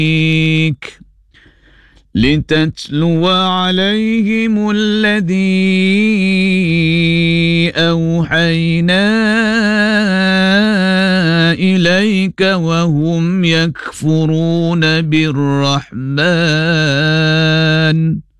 لتتلو عليهم الذي أوحينا إليك وهم يكفرون بالرحمن